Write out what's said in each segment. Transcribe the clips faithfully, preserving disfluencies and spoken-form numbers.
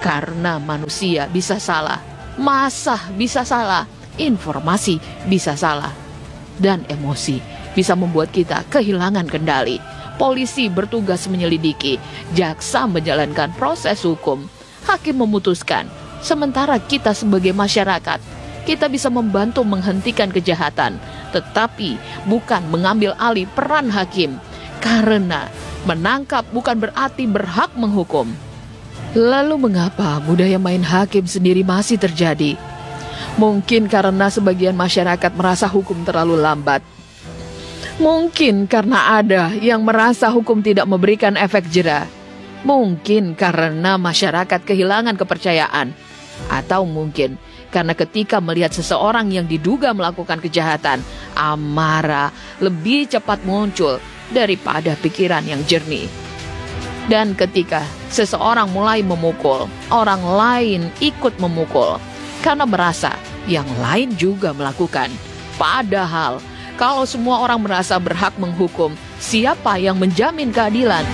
Karena manusia bisa salah, masa bisa salah, informasi bisa salah, dan emosi bisa membuat kita kehilangan kendali. Polisi bertugas menyelidiki, jaksa menjalankan proses hukum, hakim memutuskan. Sementara kita sebagai masyarakat, kita bisa membantu menghentikan kejahatan, tetapi bukan mengambil alih peran hakim. Karena menangkap bukan berarti berhak menghukum. Lalu mengapa budaya main hakim sendiri masih terjadi? Mungkin karena sebagian masyarakat merasa hukum terlalu lambat. Mungkin karena ada yang merasa hukum tidak memberikan efek jera. Mungkin karena masyarakat kehilangan kepercayaan. Atau mungkin karena ketika melihat seseorang yang diduga melakukan kejahatan, amarah lebih cepat muncul daripada pikiran yang jernih. Dan ketika seseorang mulai memukul, orang lain ikut memukul karena merasa yang lain juga melakukan. Padahal kalau semua orang merasa berhak menghukum, siapa yang menjamin keadilan?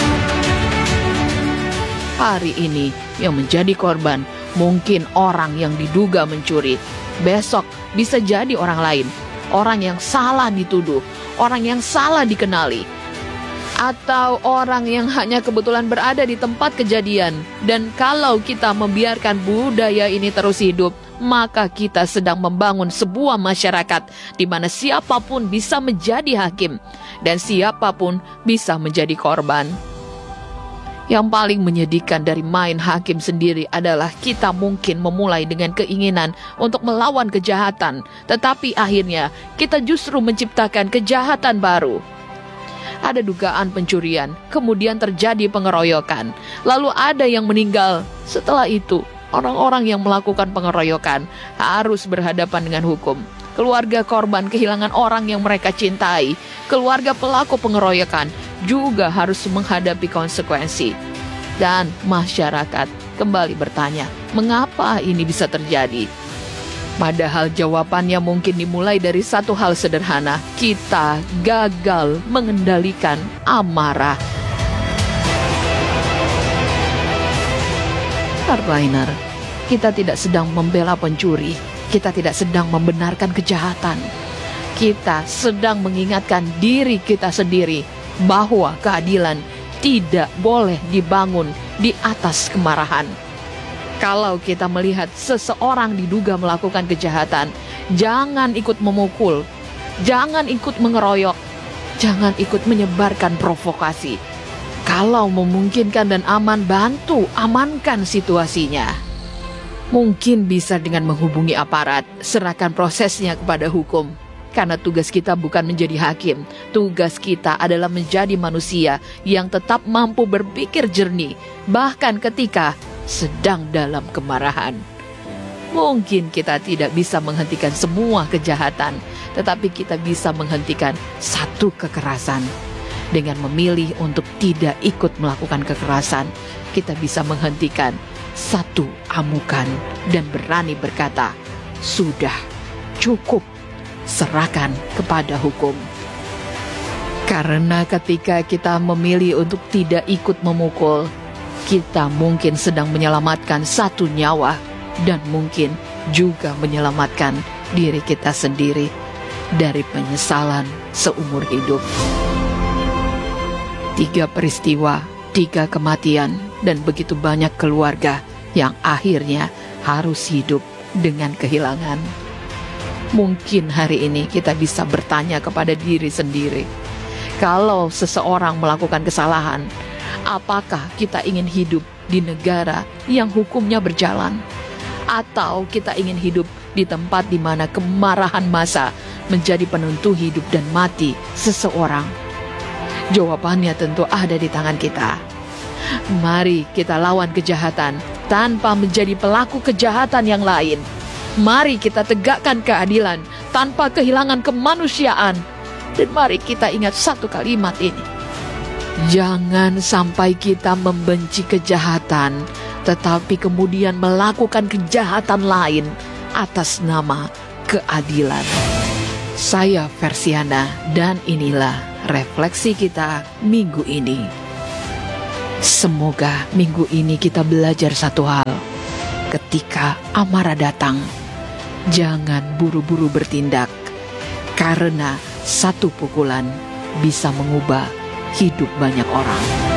Hari ini yang menjadi korban mungkin orang yang diduga mencuri. Besok bisa jadi orang lain, orang yang salah dituduh, orang yang salah dikenali, atau orang yang hanya kebetulan berada di tempat kejadian. Dan kalau kita membiarkan budaya ini terus hidup, maka kita sedang membangun sebuah masyarakat di mana siapapun bisa menjadi hakim dan siapapun bisa menjadi korban. Yang paling menyedihkan dari main hakim sendiri adalah kita mungkin memulai dengan keinginan untuk melawan kejahatan, tetapi akhirnya kita justru menciptakan kejahatan baru. Ada dugaan pencurian, kemudian terjadi pengeroyokan, lalu ada yang meninggal. Setelah itu, orang-orang yang melakukan pengeroyokan harus berhadapan dengan hukum. Keluarga korban kehilangan orang yang mereka cintai. Keluarga pelaku pengeroyokan juga harus menghadapi konsekuensi. Dan masyarakat kembali bertanya, mengapa ini bisa terjadi? Padahal jawabannya mungkin dimulai dari satu hal sederhana. Kita gagal mengendalikan amarah. Hardliner, kita tidak sedang membela pencuri. Kita tidak sedang membenarkan kejahatan. Kita sedang mengingatkan diri kita sendiri bahwa keadilan tidak boleh dibangun di atas kemarahan. Kalau kita melihat seseorang diduga melakukan kejahatan, jangan ikut memukul, jangan ikut mengeroyok, jangan ikut menyebarkan provokasi. Kalau memungkinkan dan aman, bantu amankan situasinya. Mungkin bisa dengan menghubungi aparat, serahkan prosesnya kepada hukum. Karena tugas kita bukan menjadi hakim, tugas kita adalah menjadi manusia yang tetap mampu berpikir jernih, bahkan ketika sedang dalam kemarahan. Mungkin kita tidak bisa menghentikan semua kejahatan, tetapi kita bisa menghentikan satu kekerasan. Dengan memilih untuk tidak ikut melakukan kekerasan, kita bisa menghentikan satu amukan dan berani berkata, sudah, cukup, serahkan kepada hukum. Karena ketika kita memilih untuk tidak ikut memukul, kita mungkin sedang menyelamatkan satu nyawa dan mungkin juga menyelamatkan diri kita sendiri dari penyesalan seumur hidup. Tiga peristiwa, tiga kematian, dan begitu banyak keluarga yang akhirnya harus hidup dengan kehilangan. Mungkin hari ini kita bisa bertanya kepada diri sendiri, kalau seseorang melakukan kesalahan, apakah kita ingin hidup di negara yang hukumnya berjalan? Atau kita ingin hidup di tempat di mana kemarahan massa menjadi penentu hidup dan mati seseorang? Jawabannya tentu ada di tangan kita. Mari kita lawan kejahatan tanpa menjadi pelaku kejahatan yang lain. Mari kita tegakkan keadilan tanpa kehilangan kemanusiaan. Dan mari kita ingat satu kalimat ini. Jangan sampai kita membenci kejahatan, tetapi kemudian melakukan kejahatan lain atas nama keadilan. Saya Versiana dan inilah refleksi kita minggu ini. Semoga minggu ini kita belajar satu hal. Ketika amarah datang, jangan buru-buru bertindak, karena satu pukulan bisa mengubah hidup banyak orang.